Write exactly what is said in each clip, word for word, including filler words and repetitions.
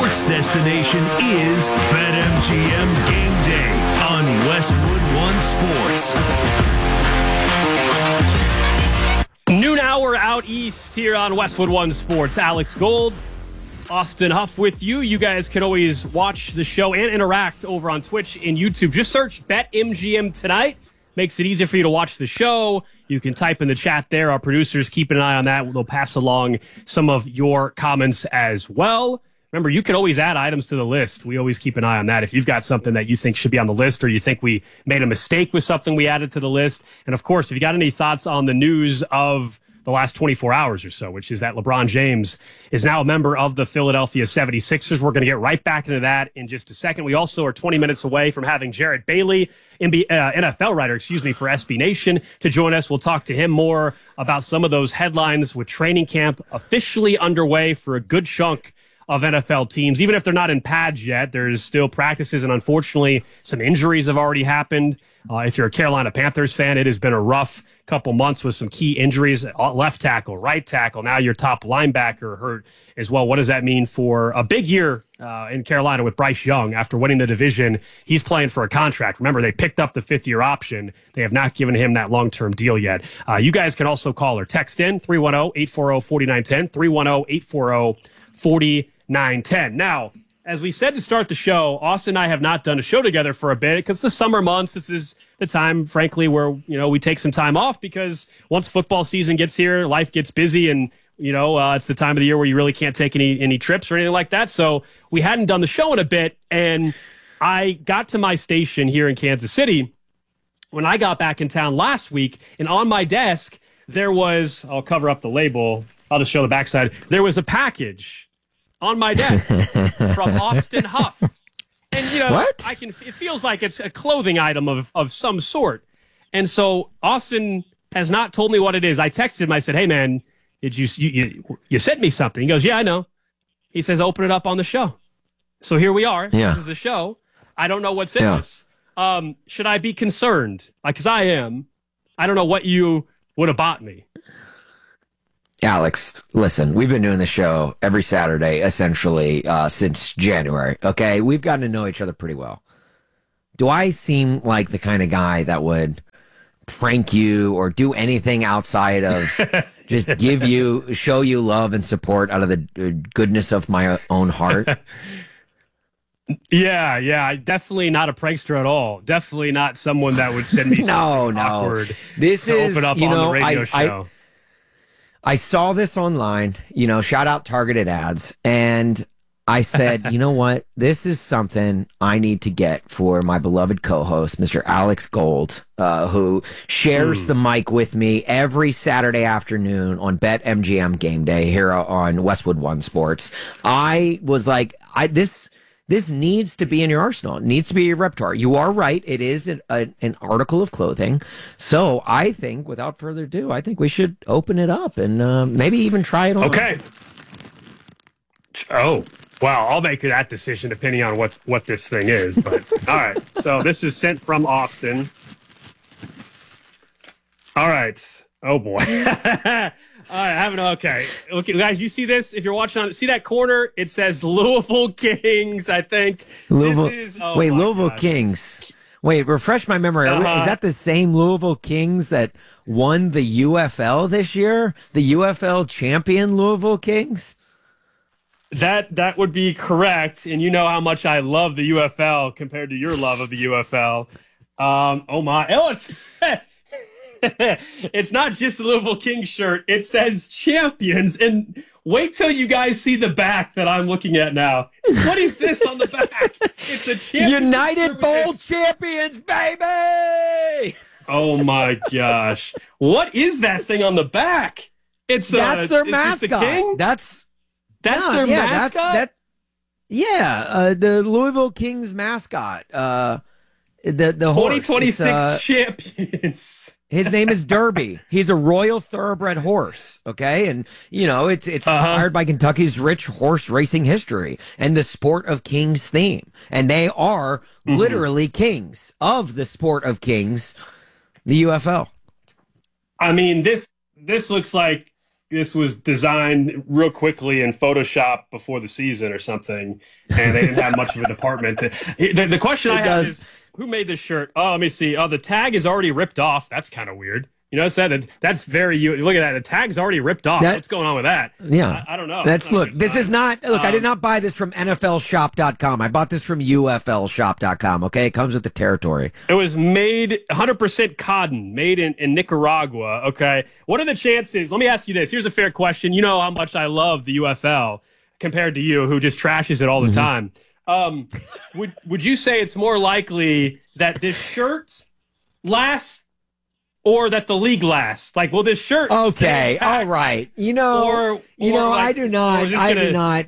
sports destination is BetMGM Game Day on Westwood One Sports. Noon hour out east here on Westwood One Sports. Alex Gold, Austin Huff with you. You guys can always watch the show and interact over on Twitch and YouTube. Just search BetMGM tonight. Makes it easier for you to watch the show. You can type in the chat there. Our producers keep an eye on that. They'll pass along some of your comments as well. Remember, you can always add items to the list. We always keep an eye on that. If you've got something that you think should be on the list or you think we made a mistake with something we added to the list. And, of course, if you got any thoughts on the news of the last twenty-four hours or so, which is that LeBron James is now a member of the Philadelphia seventy-sixers. We're going to get right back into that in just a second. We also are twenty minutes away from having Jarrett Bailey, N B A, uh, N F L writer, excuse me, for S B Nation to join us. We'll talk to him more about some of those headlines with training camp officially underway for a good chunk of N F L teams. Even if they're not in pads yet, there's still practices, and unfortunately, some injuries have already happened. Uh, if you're a Carolina Panthers fan, it has been a rough couple months with some key injuries, left tackle, right tackle. Now your top linebacker hurt as well. What does that mean for a big year uh, in Carolina with Bryce Young after winning the division? He's playing for a contract. Remember, they picked up the fifth-year option. They have not given him that long-term deal yet. Uh, you guys can also call or text in three one zero, eight four zero, four nine one zero, three one zero, eight four zero, four nine one zero. Now, as we said to start the show, Austin and I have not done a show together for a bit because the summer months, this is the time, frankly, where, you know, we take some time off because once football season gets here, life gets busy, and, you know, uh, it's the time of the year where you really can't take any any trips or anything like that. So we hadn't done the show in a bit, and I got to my station here in Kansas City when I got back in town last week, and on my desk there was, I'll cover up the label, I'll just show the backside, there was a package on my desk from Austin Huff. And, you know, what? I can. It feels like it's a clothing item of, of some sort. And so Austin has not told me what it is. I texted him. I said, hey, man, did you, you, you, you sent me something? He goes, yeah, I know. He says, open it up on the show. So here we are. Yeah. This is the show. I don't know what's in yeah. this. Um, should I be concerned? Like, because I am. I don't know what you would have bought me. Alex, listen, we've been doing the show every Saturday, essentially, uh, since January, okay? We've gotten to know each other pretty well. Do I seem like the kind of guy that would prank you or do anything outside of just give you, show you love and support out of the goodness of my own heart? Yeah, yeah, definitely not a prankster at all. Definitely not someone that would send me no, something no. awkward This to is, open up you on know, the radio I, show. I, I saw this online, you know, shout out targeted ads, and I said, you know what, this is something I need to get for my beloved co-host, Mister Alex Gold, uh, who shares mm. the mic with me every Saturday afternoon on BetMGM Game Day here on Westwood One Sports. I was like, I this this needs to be in your arsenal. It needs to be your repertoire. You are right. It is an, a, an article of clothing. So I think, without further ado, I think we should open it up and uh, maybe even try it on. Okay. Oh, well, I'll make that decision depending on what, what this thing is. But all right. So this is sent from Austin. All right. Oh, boy. All right, I haven't. Okay, okay, guys, you see this? If you're watching on, see that corner? It says Louisville Kings. I think. Louisville. This is, oh wait, Louisville gosh. Kings. Wait, refresh my memory. Uh-huh. Is that the same Louisville Kings that won the U F L this year? The U F L champion Louisville Kings. That that would be correct, and you know how much I love the U F L compared to your love of the U F L. Um, oh my! Oh, it's. It's not just the Louisville Kings shirt. It says champions. And wait till you guys see the back that I'm looking at now. What is this on the back? It's a champion. United Bowl champions, baby! Oh, my gosh. What is that thing on the back? It's uh, That's their is mascot. This a king? That's, that's no, their yeah, mascot? That's, that, yeah, uh, the Louisville Kings mascot. Uh, the, the horse. twenty twenty-six uh, champions. His name is Derby. He's a Royal Thoroughbred horse, okay? And, you know, it's it's uh-huh. inspired by Kentucky's rich horse racing history and the sport of kings theme. And they are mm-hmm. literally kings of the sport of kings, the U F L. I mean, this this looks like this was designed real quickly in Photoshop before the season or something, and they didn't have much of a department. To, the, the question it I does. have is, who made this shirt? Oh, let me see. Oh, the tag is already ripped off. That's kind of weird. You know, said that's very you. Look at that. The tag's already ripped off. That, What's going on with that? Yeah, I, I don't know. That's look. This sign. is not look. Um, I did not buy this from N F L shop dot com. I bought this from U F L shop dot com. Okay, it comes with the territory. It was made one hundred percent cotton, made in, in Nicaragua. Okay, what are the chances? Let me ask you this. Here's a fair question. You know how much I love the U F L compared to you, who just trashes it all the mm-hmm. time. Um, would would you say it's more likely that this shirt lasts? Or that the league lasts. Like, will this shirt? Okay, all right. You know, or, or you know, like, I do not. I gonna... do not.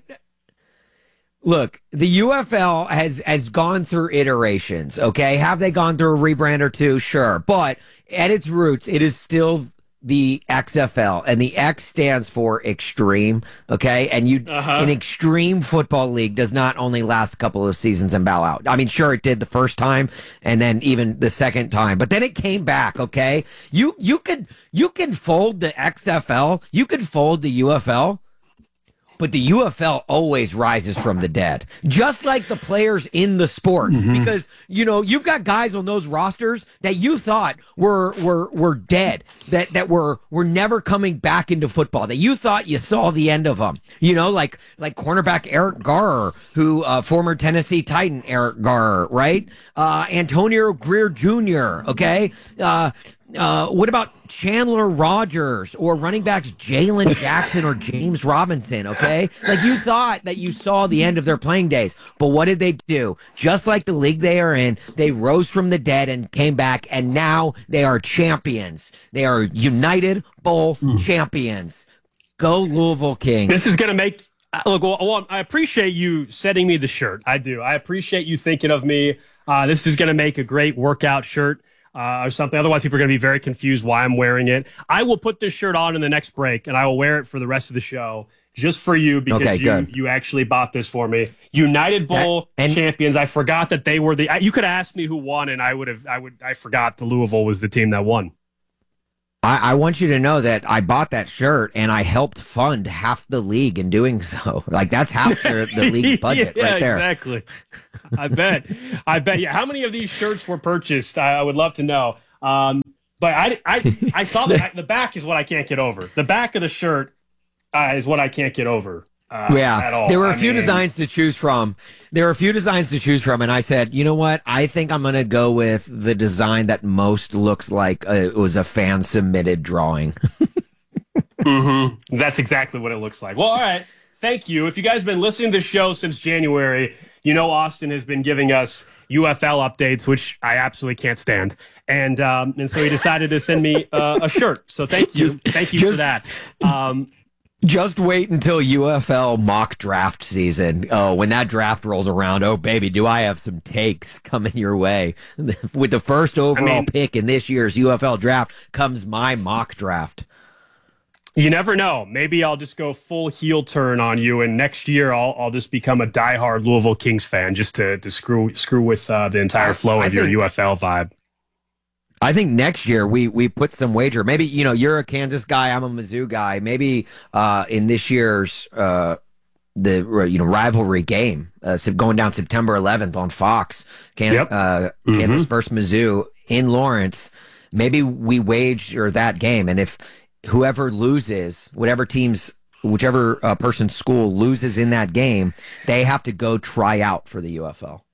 Look, the U F L has has gone through iterations. Okay, have they gone through a rebrand or two? Sure, but at its roots, it is still the X F L, and the X stands for extreme. Okay, and you uh-huh. an extreme football league does not only last a couple of seasons and bow out. I mean, sure, it did the first time, and then even the second time, but then it came back. Okay, you you could you can fold the X F L, you could fold the U F L. But the U F L always rises from the dead, just like the players in the sport. Mm-hmm. Because, you know, you've got guys on those rosters that you thought were were were dead, that that were were never coming back into football, that you thought you saw the end of them. You know, like like cornerback Eric Garrer, who uh, former Tennessee Titan Eric Garrer, right? Uh, Antonio Greer Junior, okay? Uh, Uh, what about Chandler Rogers or running backs Jalen Jackson or James Robinson, okay? Like, you thought that you saw the end of their playing days, but what did they do? Just like the league they are in, they rose from the dead and came back, and now they are champions. They are United Bowl mm. champions. Go Louisville Kings. This is going to make... Uh, look, well, well, I appreciate you sending me the shirt. I do. I appreciate you thinking of me. Uh, this is going to make a great workout shirt. Uh, or something. Otherwise, people are going to be very confused why I'm wearing it. I will put this shirt on in the next break, and I will wear it for the rest of the show just for you because okay, you, you actually bought this for me. United Bowl and, champions. I forgot that they were the. You could have asked me who won, and I would have. I would. I forgot the Louisville was the team that won. I, I want you to know that I bought that shirt and I helped fund half the league in doing so. Like, that's half the, the league's budget yeah, right there. Exactly. I bet. I bet. Yeah. How many of these shirts were purchased? I, I would love to know. Um, but I, I, I saw the, the back is what I can't get over. The back of the shirt uh, is what I can't get over. Uh, yeah, there were a I few mean, designs to choose from. There were a few designs to choose from, and I said, you know what? I think I'm going to go with the design that most looks like a, it was a fan submitted drawing. mm-hmm. That's exactly what it looks like. Well, all right. Thank you. If you guys have been listening to the show since January, you know Austin has been giving us U F L updates, which I absolutely can't stand. And um, and so he decided to send me uh, a shirt. So thank you. Just, thank you just, for that. Um, Just wait until U F L mock draft season. Oh, when that draft rolls around, oh, baby, do I have some takes coming your way. With the first overall I mean, pick in this year's U F L draft comes my mock draft. You never know. Maybe I'll just go full heel turn on you, and next year I'll I'll just become a diehard Louisville Kings fan just to, to screw screw with uh, the entire flow of I your think, U F L vibe. I think next year we, we put some wager. Maybe, you know, you're a Kansas guy, I'm a Mizzou guy. Maybe uh, in this year's uh, the you know rivalry game, uh, going down September eleventh on Fox, Can- yep. uh, mm-hmm. Kansas versus Mizzou in Lawrence. Maybe we wager that game, and if whoever loses, whatever teams, whichever uh, person's school loses in that game, they have to go try out for the U F L.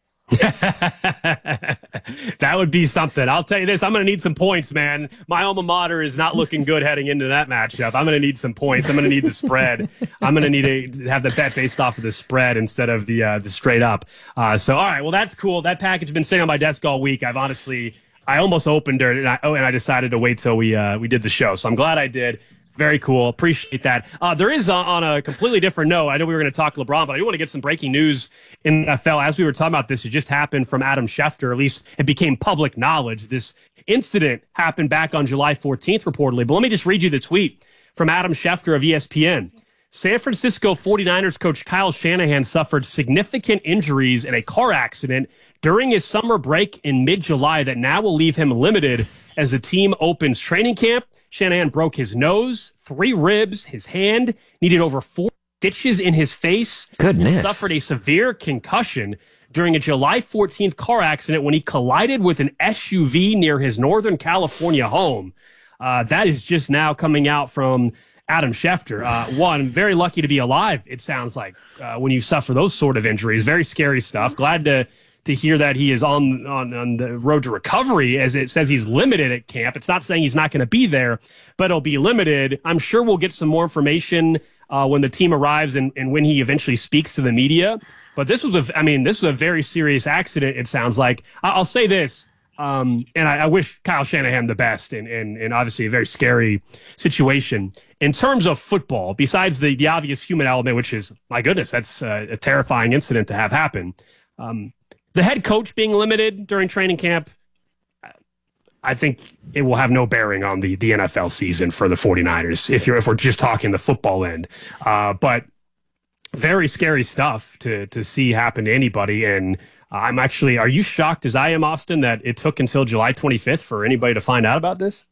That would be something. I'll tell you this. I'm going to need some points, man. My alma mater is not looking good heading into that matchup. I'm going to need some points. I'm going to need the spread. I'm going to need to have the bet based off of the spread instead of the uh, the straight up. Uh, so, all right. Well, that's cool. That package has been sitting on my desk all week. I've honestly, I almost opened it, and I, oh, and I decided to wait till we uh, we did the show. So I'm glad I did. Very cool. Appreciate that. Uh, there is, uh, on a completely different note, I know we were going to talk LeBron, but I do want to get some breaking news in the N F L. As we were talking about this, it just happened from Adam Schefter. At least it became public knowledge. This incident happened back on July fourteenth, reportedly. But let me just read you the tweet from Adam Schefter of E S P N. San Francisco forty-niners coach Kyle Shanahan suffered significant injuries in a car accident during his summer break in mid-July that now will leave him limited as the team opens training camp. Shanahan broke his nose, three ribs, his hand, needed over four stitches in his face. Goodness. He suffered a severe concussion during a July fourteenth car accident when he collided with an S U V near his Northern California home. Uh, that is just now coming out from Adam Schefter. Uh, one, very lucky to be alive, it sounds like, uh, when you suffer those sort of injuries. Very scary stuff. Glad to to hear that he is on, on, on the road to recovery, as it says he's limited at camp. It's not saying he's not going to be there, but he'll be limited. I'm sure we'll get some more information uh, when the team arrives and, and when he eventually speaks to the media. But this was a, I mean, this was a very serious accident, it sounds like. I'll say this. Um, and I, I wish Kyle Shanahan the best, and, and, and obviously a very scary situation. In terms of football, besides the, the obvious human element, which is, my goodness, that's a, a terrifying incident to have happen. Um, the head coach being limited during training camp, I think it will have no bearing on the, the N F L season for the 49ers, if you're if we're just talking the football end. Uh, but very scary stuff to to see happen to anybody, and I'm actually, are you shocked as I am, Austin, that it took until July twenty-fifth for anybody to find out about this?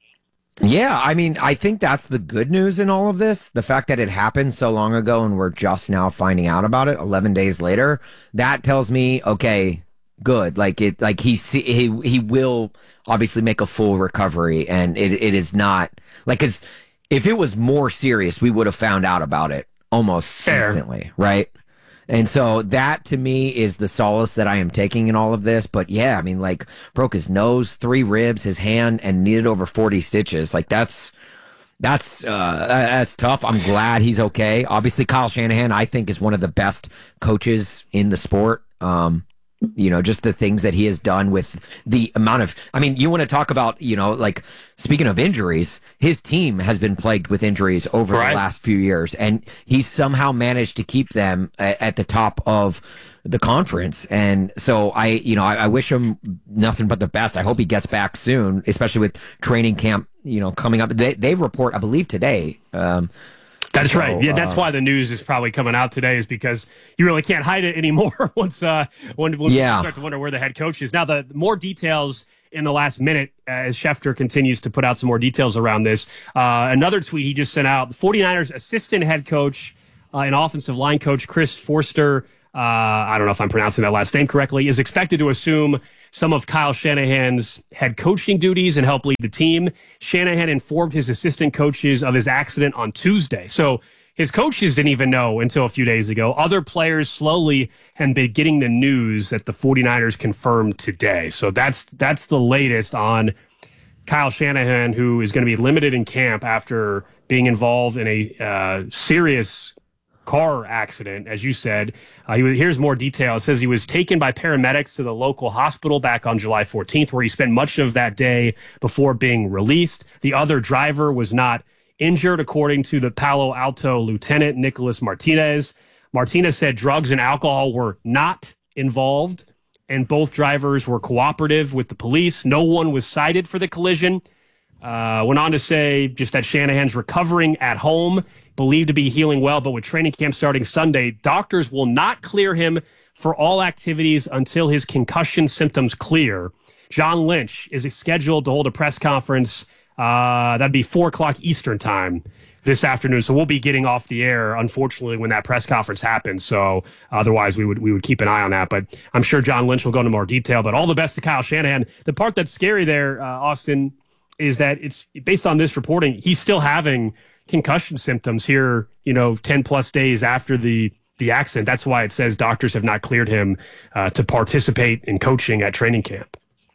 Yeah, I mean, I think that's the good news in all of this. The fact that it happened so long ago and we're just now finding out about it eleven days later, that tells me, okay, good. Like it, like he, he, he will obviously make a full recovery, and it, it is not like, cause if it was more serious, we would have found out about it almost Fair. instantly, right? And so that to me is the solace that I am taking in all of this. But yeah, I mean, like, broke his nose, three ribs, his hand, and needed over forty stitches. Like, that's that's uh, that's tough. I'm glad he's okay. Obviously, Kyle Shanahan, I think, is one of the best coaches in the sport. Um, you know, just the things that he has done with the amount of, I mean, you want to talk about, you know, like, speaking of injuries, his team has been plagued with injuries over right. the last few years, and he's somehow managed to keep them at, at the top of the conference. And so I, you know, I, I wish him nothing but the best. I hope he gets back soon, especially with training camp, you know, coming up. They, they report, I believe, today. Um, That's so, right. Yeah, that's uh, why the news is probably coming out today, is because you really can't hide it anymore once uh, when, when yeah. we start to wonder where the head coach is. Now, the more details in the last minute, uh, as Schefter continues to put out some more details around this. Uh, another tweet he just sent out, the 49ers assistant head coach uh, and offensive line coach Chris Forster, uh, I don't know if I'm pronouncing that last name correctly, is expected to assume some of Kyle Shanahan's head coaching duties and help lead the team. Shanahan informed his assistant coaches of his accident on Tuesday. So his coaches didn't even know until a few days ago. Other players slowly have been getting the news that the 49ers confirmed today. So that's that's the latest on Kyle Shanahan, who is going to be limited in camp after being involved in a uh, serious car accident, as you said. Uh, he was, here's more detail. It says he was taken by paramedics to the local hospital back on July fourteenth, where he spent much of that day before being released. The other driver was not injured, according to the Palo Alto Lieutenant Nicholas Martinez. Martinez said drugs and alcohol were not involved, and both drivers were cooperative with the police. No one was cited for the collision. Uh, went on to say just that Shanahan's recovering at home, believed to be healing well, but with training camp starting Sunday, doctors will not clear him for all activities until his concussion symptoms clear. John Lynch is scheduled to hold a press conference. Uh, that'd be four o'clock Eastern time this afternoon. So we'll be getting off the air, unfortunately, when that press conference happens. So otherwise, we would we would keep an eye on that. But I'm sure John Lynch will go into more detail. But all the best to Kyle Shanahan. The part that's scary there, uh, Austin, is that it's based on this reporting, he's still having concussion symptoms here, you know, ten plus days after the the accident. That's why it says doctors have not cleared him uh, to participate in coaching at training camp.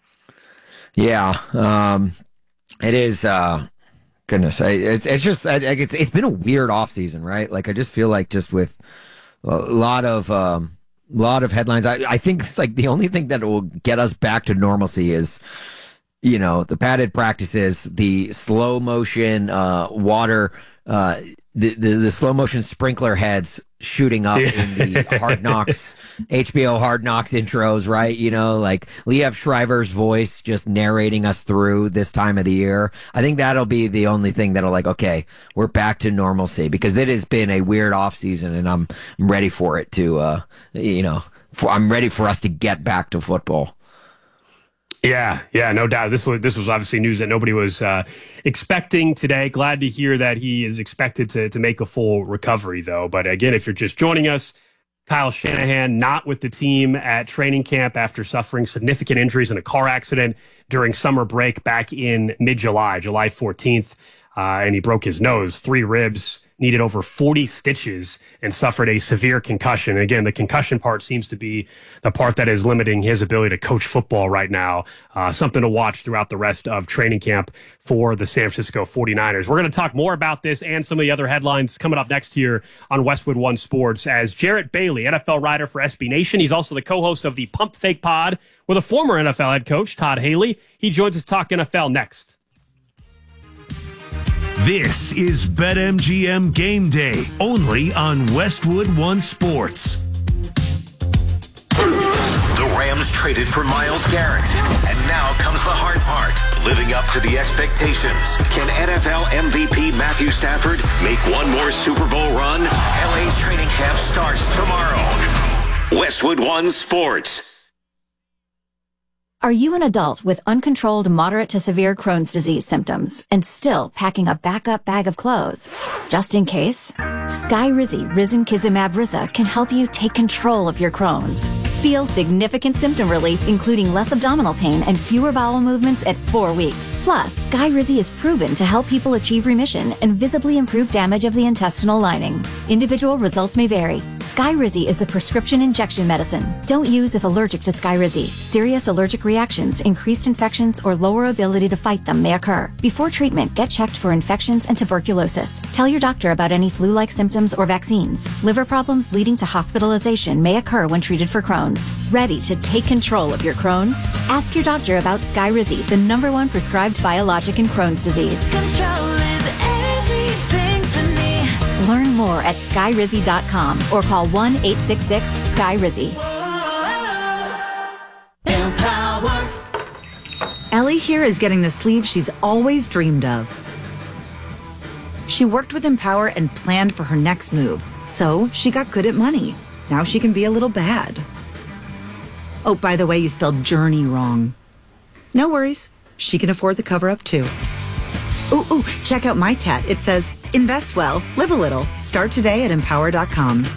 Yeah, um, it is. Uh, goodness, I, it's it's just I, it's it's been a weird off season, right? Like I just feel like just with a lot of um, lot of headlines. I I think it's like the only thing that will get us back to normalcy is, you know, the padded practices, the slow motion uh, water, uh, the, the the slow motion sprinkler heads shooting up in the Hard Knocks, H B O Hard Knocks intros, right? You know, like Liev Schreiber's voice just narrating us through this time of the year. I think that'll be the only thing that'll like, okay, we're back to normalcy, because it has been a weird off season, and I'm, I'm ready for it to, uh, you know, for, I'm ready for us to get back to football. Yeah, yeah, no doubt. This was this was obviously news that nobody was uh, expecting today. Glad to hear that he is expected to to make a full recovery, though. But again, if you're just joining us, Kyle Shanahan not with the team at training camp after suffering significant injuries in a car accident during summer break back in mid-July, July fourteenth, uh, and he broke his nose, three ribs, needed over forty stitches, and suffered a severe concussion. And again, the concussion part seems to be the part that is limiting his ability to coach football right now. Uh, something to watch throughout the rest of training camp for the San Francisco forty-niners. We're going to talk more about this and some of the other headlines coming up next here on Westwood One Sports as Jarrett Bailey, N F L writer for S B Nation. He's also the co-host of the Pump Fake Pod with a former N F L head coach, Todd Haley. He joins us to talk N F L next. This is BetMGM Game Day, only on Westwood One Sports. The Rams traded for Myles Garrett, and now comes the hard part, living up to the expectations. Can N F L M V P Matthew Stafford make one more Super Bowl run? L A's training camp starts tomorrow. Westwood One Sports. Are you an adult with uncontrolled moderate to severe Crohn's disease symptoms and still packing a backup bag of clothes? Just in case, Skyrizi Risankizumab Riza can help you take control of your Crohn's. Feel significant symptom relief, including less abdominal pain and fewer bowel movements at four weeks. Plus, Skyrizi is proven to help people achieve remission and visibly improve damage of the intestinal lining. Individual results may vary. Skyrizi is a prescription injection medicine. Don't use if allergic to Skyrizi. Serious allergic reactions, increased infections, or lower ability to fight them may occur. Before treatment, get checked for infections and tuberculosis. Tell your doctor about any flu-like symptoms or vaccines. Liver problems leading to hospitalization may occur when treated for Crohn's. Ready to take control of your Crohn's? Ask your doctor about Skyrizi, the number one prescribed biologic in Crohn's disease. Control is everything to me. Learn more at skyrizi dot com or call one eight six six Sky Rizzy. Empower. Ellie here is getting the sleeve she's always dreamed of. She worked with Empower and planned for her next move, so she got good at money. Now she can be a little bad. Oh, by the way, you spelled journey wrong. No worries. She can afford the cover-up, too. Ooh, ooh, check out my tat. It says, invest well, live a little. Start today at empower dot com.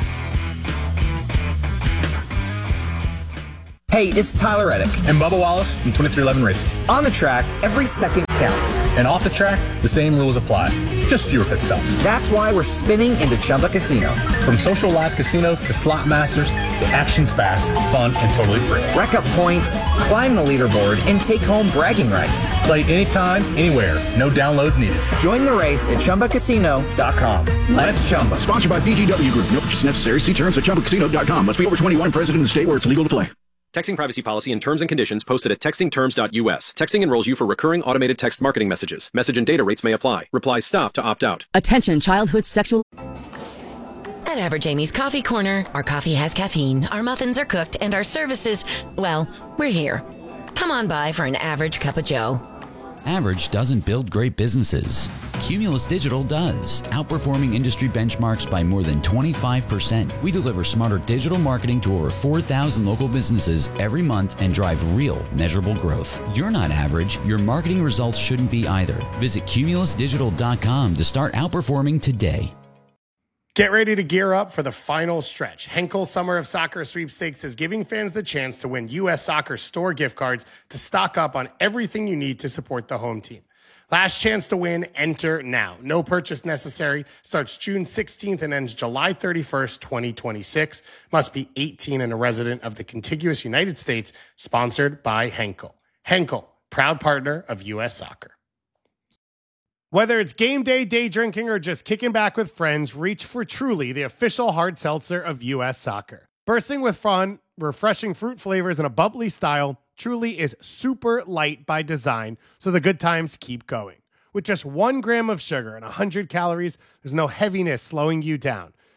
Hey, it's Tyler Reddick and Bubba Wallace from twenty-three eleven Racing. On the track, every second counts. And off the track, the same rules apply. Just fewer pit stops. That's why we're spinning into Chumba Casino. From social live casino to slot masters, the action's fast, fun, and totally free. Rack up points, climb the leaderboard, and take home bragging rights. Play anytime, anywhere. No downloads needed. Join the race at chumba casino dot com. Let's Chumba. Sponsored by B G W Group. No purchase necessary. See terms at chumba casino dot com. Must be over twenty-one, present in the state where it's legal to play. Texting privacy policy and terms and conditions posted at texting terms dot U S. Texting enrolls you for recurring automated text marketing messages. Message and data rates may apply. Reply stop to opt out. Attention childhood sexual... At Average Amy's Coffee Corner, our coffee has caffeine, our muffins are cooked, and our services, well, we're here. Come on by for an average cup of joe. Average doesn't build great businesses. Cumulus Digital does, outperforming industry benchmarks by more than twenty-five percent. We deliver smarter digital marketing to over four thousand local businesses every month and drive real, measurable growth. You're not average. Your marketing results shouldn't be either. Visit cumulus digital dot com to start outperforming today. Get ready to gear up for the final stretch. Henkel Summer of Soccer Sweepstakes is giving fans the chance to win U S Soccer store gift cards to stock up on everything you need to support the home team. Last chance to win, enter now. No purchase necessary. Starts June sixteenth and ends July thirty-first, twenty twenty-six. Must be eighteen and a resident of the contiguous United States. Sponsored by Henkel. Henkel, proud partner of U S Soccer. Whether it's game day, day drinking, or just kicking back with friends, reach for Truly, the official hard seltzer of U S Soccer. Bursting with fun, refreshing fruit flavors, and a bubbly style, Truly is super light by design, so the good times keep going. With just one gram of sugar and one hundred calories, there's no heaviness slowing you down.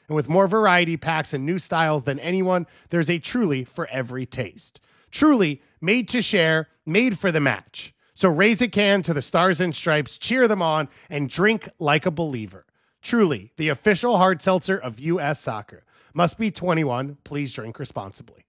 And with more variety packs and new styles than anyone, there's a Truly for every taste. Truly, made to share, made for the match. So raise a can to the Stars and Stripes, cheer them on, and drink like a believer. Truly, the official hard seltzer of U S Soccer. Must be twenty-one. Please drink responsibly.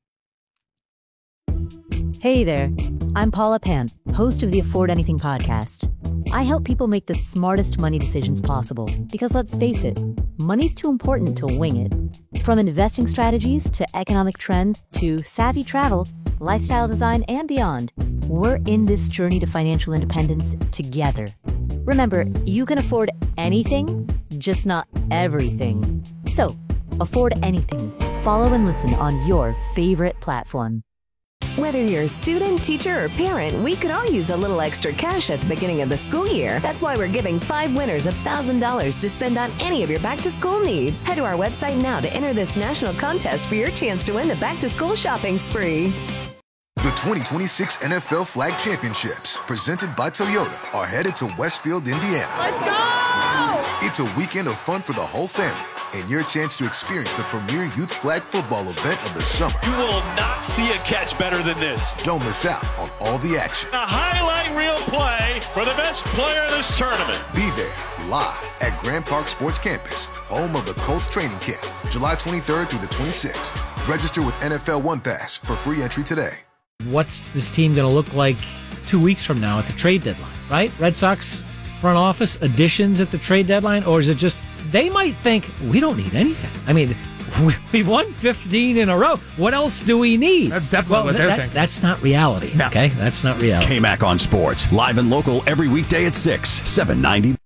Hey there. I'm Paula Pan, host of the Afford Anything podcast. I help people make the smartest money decisions possible because, let's face it, money's too important to wing it. From investing strategies to economic trends to savvy travel, lifestyle design, and beyond, we're in this journey to financial independence together. Remember, you can afford anything, just not everything. So, afford anything. Follow and listen on your favorite platform. Whether you're a student, teacher, or parent, we could all use a little extra cash at the beginning of the school year. That's why we're giving five winners one thousand dollars to spend on any of your back-to-school needs. Head to our website now to enter this national contest for your chance to win the back-to-school shopping spree. The twenty twenty-six N F L Flag Championships, presented by Toyota, are headed to Westfield, Indiana. Let's go! It's a weekend of fun for the whole family, and your chance to experience the premier youth flag football event of the summer. You will not see a catch better than this. Don't miss out on all the action. A highlight reel play for the best player of this tournament. Be there live at Grand Park Sports Campus, home of the Colts training camp, July twenty-third through the twenty-sixth. Register with N F L One Pass for free entry today. What's this team going to look like two weeks from now at the trade deadline, right? Red Sox front office additions at the trade deadline, or is it just they might think we don't need anything? I mean, we've won fifteen in a row. What else do we need? That's definitely well, what they're that, thinking. That's not reality, no. Okay? That's not reality. K-Mac on Sports, live and local every weekday at six, seven ninety.